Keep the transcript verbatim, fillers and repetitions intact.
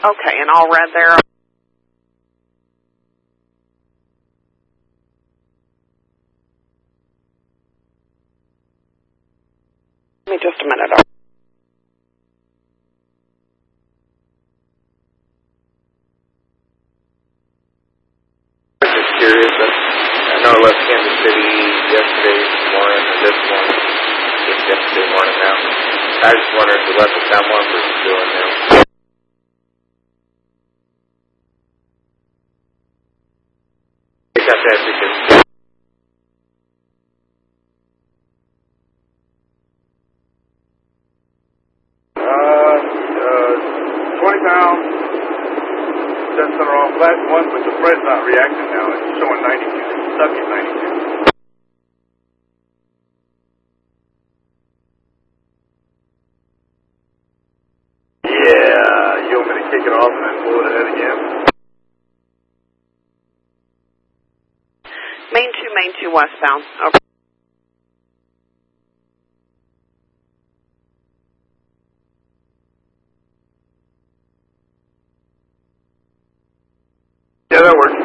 Okay, and all red there. Give me just a minute. I'm just curious. I know I left Kansas City yesterday morning or this morning. Just yesterday morning now. I just wondered if you left the San Juan versus still in there. I got that because Uh, uh, twenty pounds, ten center off, last one, but the bread's not reacting now. It's showing ninety-two, stuck at ninety-two. Yeah, you want me to kick it off and then pull it ahead again? Main two, main two westbound. Over. Yeah, that works.